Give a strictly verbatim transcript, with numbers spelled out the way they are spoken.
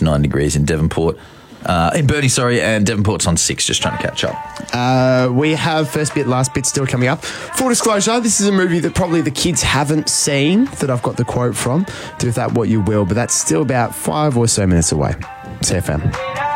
to nine degrees in Devonport. Uh, in Burnie, sorry, and Devonport's on six, just trying to catch up. Uh, we have first bit, last bit still coming up. Full disclosure, this is a movie that probably the kids haven't seen, that I've got the quote from. Do with that what you will, but that's still about five or so minutes away. C F M.